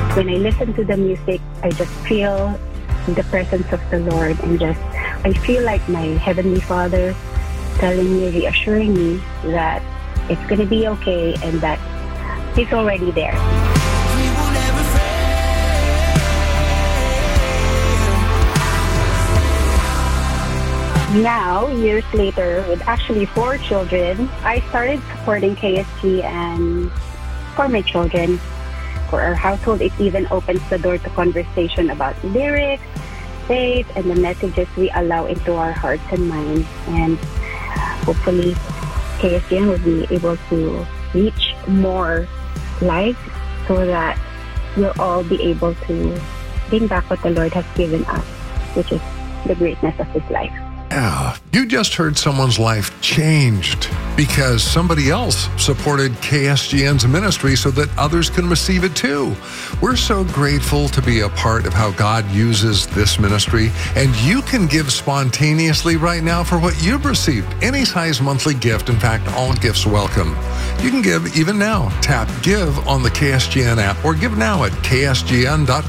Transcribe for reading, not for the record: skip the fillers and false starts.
When I listen to the music, I just feel the presence of the Lord, and I feel like my Heavenly Father telling me, reassuring me that it's going to be okay and that He's already there. Now, years later, with actually 4 children, I started supporting KSG, and for my children, for our household, it even opens the door to conversation about lyrics, faith, and the messages we allow into our hearts and minds. And hopefully, KSGN will be able to reach more lives so that we'll all be able to bring back what the Lord has given us, which is the greatness of His life. Yeah, you just heard someone's life changed because somebody else supported KSGN's ministry so that others can receive it too. We're so grateful to be a part of how God uses this ministry, and you can give spontaneously right now for what you've received. Any size monthly gift, in fact, all gifts welcome. You can give even now. Tap Give on the KSGN app or give now at ksgn.com.